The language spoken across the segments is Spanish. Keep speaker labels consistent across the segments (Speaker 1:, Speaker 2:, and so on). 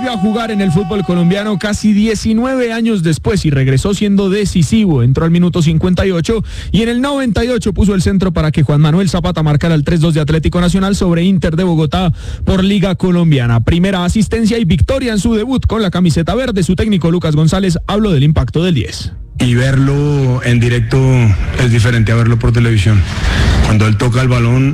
Speaker 1: volvió a jugar en el fútbol colombiano casi 19 años después y regresó siendo decisivo. Entró al minuto 58 y en el 98 puso el centro para que Juan Manuel Zapata marcara el 3-2 de Atlético Nacional sobre Inter de Bogotá por Liga Colombiana. Primera asistencia y victoria en su debut con la camiseta verde. Su técnico Lucas González habló del impacto del 10.
Speaker 2: Y verlo en directo es diferente a verlo por televisión. Cuando él toca el balón,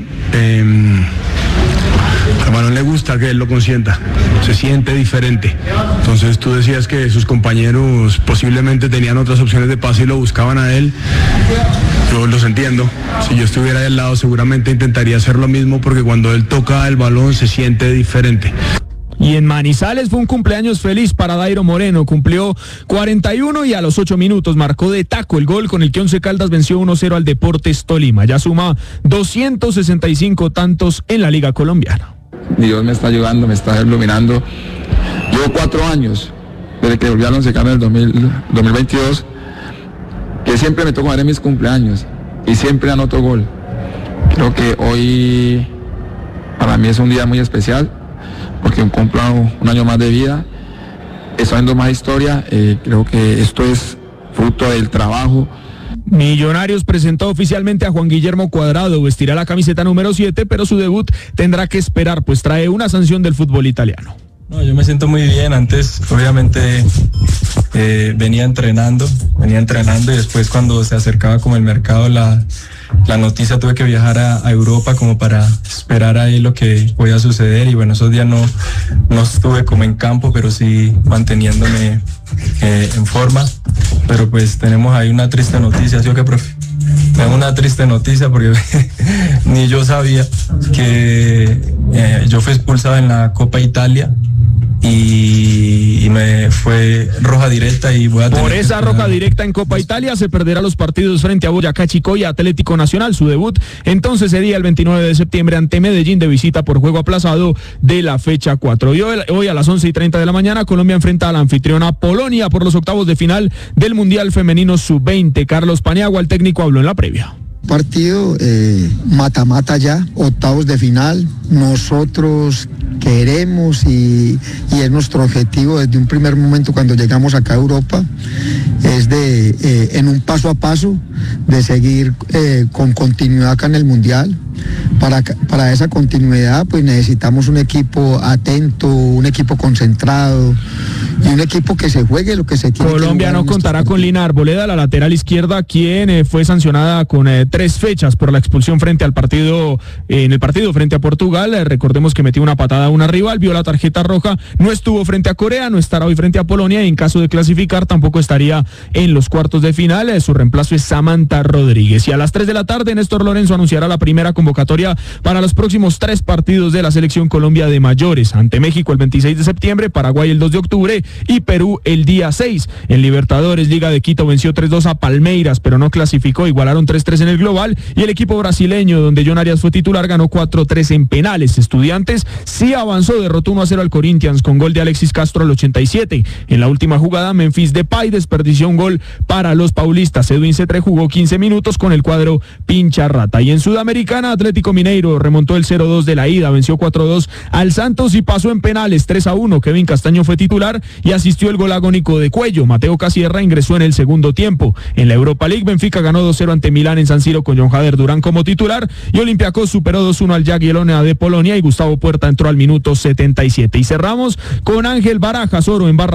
Speaker 2: al balón le gusta que él lo consienta, se siente diferente. Entonces tú decías que sus compañeros posiblemente tenían otras opciones de pase y lo buscaban a él. Yo los entiendo. Si yo estuviera del lado seguramente intentaría hacer lo mismo porque cuando él toca el balón se siente diferente.
Speaker 1: Y en Manizales fue un cumpleaños feliz para Dairo Moreno, cumplió 41 y a los 8 minutos marcó de taco el gol con el que Once Caldas venció 1-0 al Deportes Tolima. Ya suma 265 tantos en la Liga Colombiana.
Speaker 3: Dios me está ayudando, me está iluminando. Llevo 4 años, desde que volví al Once Caldas en el 2022, que siempre me toca en mis cumpleaños y siempre anoto gol. Creo que hoy para mí es un día muy especial, porque cumplo un año más de vida, estoy haciendo más historia, creo que esto es fruto del trabajo.
Speaker 1: Millonarios presentó oficialmente a Juan Guillermo Cuadrado, vestirá la camiseta número 7, pero su debut tendrá que esperar, pues trae una sanción del fútbol italiano.
Speaker 4: No, yo me siento muy bien. Antes obviamente venía entrenando y después cuando se acercaba como el mercado la noticia, tuve que viajar a Europa como para esperar ahí lo que podía suceder y bueno, esos días no estuve como en campo, pero sí manteniéndome en forma, pero pues tenemos ahí una triste noticia, ¿sí o qué, profe? Tenemos una triste noticia porque ni yo sabía que yo fui expulsado en la Copa Italia y me fue roja directa y voy a tener
Speaker 1: por esa roja directa en Copa Italia se perderá los partidos frente a Boyacá Chicó y Atlético Nacional. Su debut entonces sería el 29 de septiembre ante Medellín de visita por juego aplazado de la fecha 4. Y hoy a las 11:30 de la mañana Colombia enfrenta a la anfitriona Polonia por los octavos de final del Mundial Femenino Sub-20. Carlos Paniagua, el técnico, habló en la previa.
Speaker 5: Partido mata-mata ya, octavos de final. Nosotros queremos y es nuestro objetivo desde un primer momento cuando llegamos acá a Europa, es de en un paso a paso de seguir con continuidad acá en el Mundial. Para esa continuidad pues necesitamos un equipo atento, un equipo concentrado y un equipo que se juegue lo que se quiere.
Speaker 1: Colombia no contará con Lina Arboleda, la lateral izquierda, quien fue sancionada con 3 fechas por la expulsión frente al partido, en el partido frente a Portugal. Recordemos que metió una patada a una rival, vio la tarjeta roja, no estuvo frente a Corea, no estará hoy frente a Polonia y en caso de clasificar tampoco estaría en los cuartos de final. Su reemplazo es Samantha Rodríguez. Y a las 3 de la tarde Néstor Lorenzo anunciará la primera convocatoria para los próximos 3 partidos de la Selección Colombia de mayores, ante México el 26 de septiembre, Paraguay el 2 de octubre y Perú el día 6. En Libertadores, Liga de Quito venció 3-2 a Palmeiras, pero no clasificó, igualaron 3-3 en el global, y el equipo brasileño, donde John Arias fue titular, ganó 4-3 en penales. Estudiantes sí avanzó, derrotó 1-0 al Corinthians con gol de Alexis Castro al 87. En la última jugada, Memphis Depay desperdició un gol para los paulistas. Edwin Cetré jugó 15 minutos con el cuadro pincha rata. Y en Sudamericana, Atlético Mineiro remontó el 0-2 de la ida, venció 4-2 al Santos y pasó en penales 3-1. Kevin Castaño fue titular y asistió el gol agónico de Cuello. Mateo Casierra ingresó en el segundo tiempo. En la Europa League, Benfica ganó 2-0 ante Milán en San Siro con John Jader Durán como titular y Olympiacos superó 2-1 al Jagiellona de Polonia y Gustavo Puerta entró al minuto 77. Y cerramos con Ángel Barajas, oro en barra